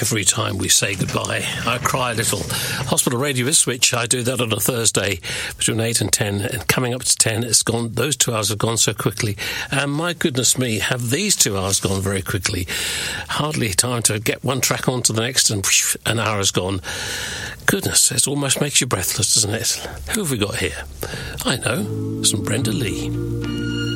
every time we say goodbye. I cry a little. Hospital Radio Ipswich, I do that on a Thursday between 8 and 10, and coming up to 10, it's gone. Those 2 hours have gone so quickly. And my goodness me, have these 2 hours gone very quickly. Hardly time to get one track on to the next, and whoosh, an hour has gone. Goodness, it almost makes you breathless, doesn't it? Who have we got here? I know, some Brenda Lee.